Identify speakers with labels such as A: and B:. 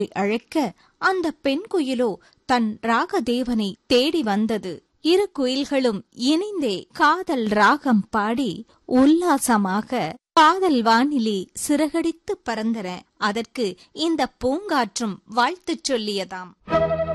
A: அழைக்க அந்த பெண் குயிலோ தன் ராகதேவனை தேடி வந்தது. இரு குயில்களும் இணைந்தே காதல் ராகம் பாடி உல்லாசமாக காதல் வானிலே சிறகடித்து பறந்தன. அதற்கு இந்த பூங்காற்றும் வாழ்த்துச் சொல்லியதாம்.